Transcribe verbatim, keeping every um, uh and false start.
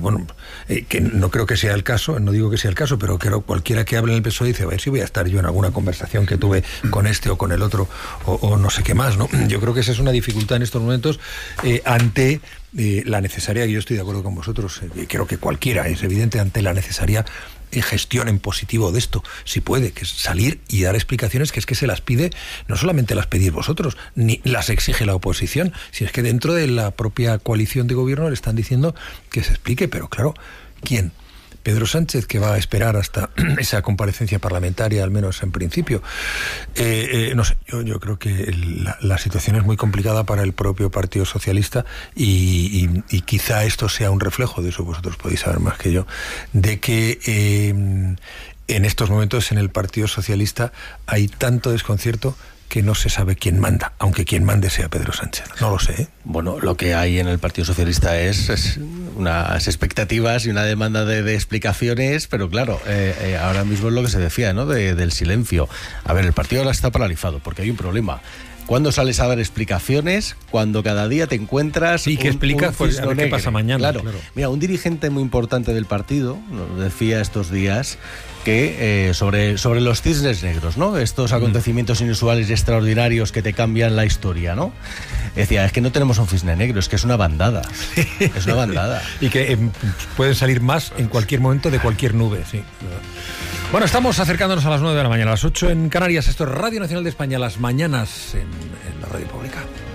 bueno, eh, que no creo que sea el caso, no digo que sea el caso, pero creo cualquiera que hable en el P S O E dice, a ver si voy a estar yo en alguna conversación que tuve con este o con el otro, o, o no sé qué más, ¿no? Yo creo que esa es una dificultad en estos momentos eh, ante eh, la necesaria, y yo estoy de acuerdo con vosotros, eh, creo que cualquiera es evidente, ante la necesaria gestión en positivo de esto, si puede, que es salir y dar explicaciones, que es que se las pide, no solamente las pedís vosotros, ni las exige la oposición, si es que dentro de la propia coalición de gobierno le están diciendo que se explique, pero claro, ¿quién? Pedro Sánchez, que va a esperar hasta esa comparecencia parlamentaria, al menos en principio. Eh, eh, no sé, yo, yo creo que el, la, la situación es muy complicada para el propio Partido Socialista y, y, y quizá esto sea un reflejo, de eso vosotros podéis saber más que yo, de que eh, en estos momentos en el Partido Socialista hay tanto desconcierto que no se sabe quién manda, aunque quien mande sea Pedro Sánchez. No lo sé, ¿eh? Bueno, lo que hay en el Partido Socialista es, es unas expectativas y una demanda de, de explicaciones, pero claro, eh, eh, ahora mismo es lo que se decía, ¿no? De, del silencio. A ver, el partido ahora está paralizado porque hay un problema. ¿Cuándo sales a dar explicaciones? Cuando cada día te encuentras... Sí, ¿qué explicas? Pues a ver qué pasa mañana. Claro. claro. Mira, un dirigente muy importante del partido nos decía estos días que eh, sobre, sobre los cisnes negros, ¿no? Estos acontecimientos inusuales y extraordinarios que te cambian la historia, ¿no? Decía, es que no tenemos un cisne negro, es que es una bandada. Es una bandada. Y que eh, pueden salir más en cualquier momento de cualquier nube, sí. Bueno, estamos acercándonos a las nueve de la mañana, a las ocho en Canarias. Esto es Radio Nacional de España, las mañanas en, en la radio pública.